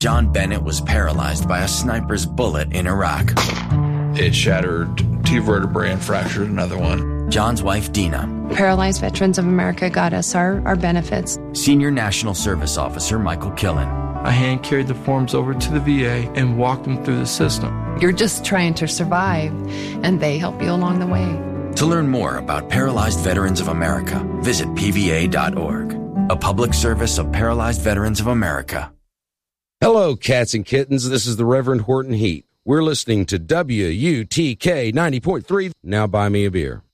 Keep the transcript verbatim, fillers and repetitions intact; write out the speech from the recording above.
John Bennett was paralyzed by a sniper's bullet in Iraq. It shattered two vertebrae and fractured another one. John's wife, Dina. Paralyzed Veterans of America got us our, our benefits. Senior National Service Officer Michael Killen. I hand carried the forms over to the V A and walked them through the system. You're just trying to survive, and they help you along the way. To learn more about Paralyzed Veterans of America, visit P V A dot org. A public service of Paralyzed Veterans of America. Hello, cats and kittens. This is the Reverend Horton Heat. We're listening to W U T K ninety point three. Now buy me a beer.